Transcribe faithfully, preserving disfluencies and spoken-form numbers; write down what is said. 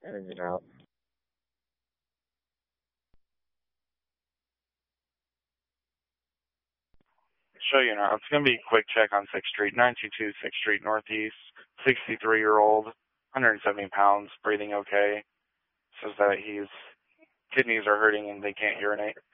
Imaging out. Show you now. It's going to be a quick check on sixth Street, nine two two sixth Street Northeast, sixty-three-year-old, one hundred seventy pounds, breathing okay. Says that his kidneys are hurting and they can't urinate.